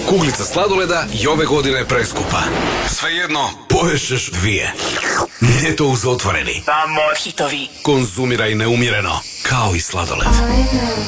Kuglica sladoleda i ove godine preskupa. Svejedno, poješeš 2. Nije to uz otvoreni. Samo hitovi. Konzumiraj neumjereno, kao i sladoled.